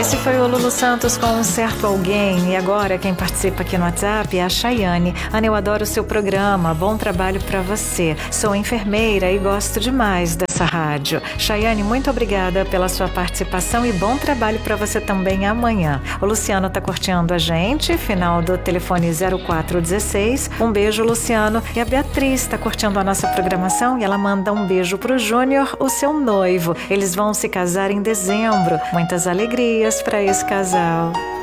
Esse foi o Lulu Santos com Um Certo Alguém. E agora quem participa aqui no WhatsApp é a Chayane. Ana, eu adoro o seu programa, bom trabalho pra você. Sou enfermeira e gosto demais dessa rádio. Chayane, muito obrigada pela sua participação e bom trabalho pra você também amanhã. O Luciano tá curtindo a gente, final do telefone 0416. Um beijo, Luciano. E a Beatriz tá curtindo a nossa programação e ela manda um beijo pro Júnior, o seu noivo. Eles vão se casar em dezembro. Muitas alegrias para esse casal.